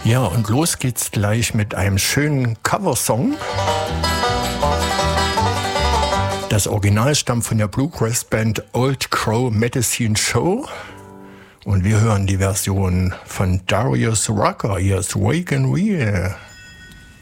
Ja, und los geht's gleich mit einem schönen Coversong. Das Original stammt von der Bluegrass-Band Old Crow Medicine Show. Und wir hören die Version von Darius Rucker. Hier ist Wake and Real.